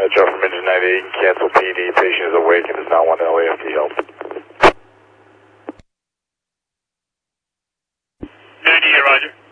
Metro from engine 98, cancel PD, patient is awake and does not want LAFT help. 98, roger.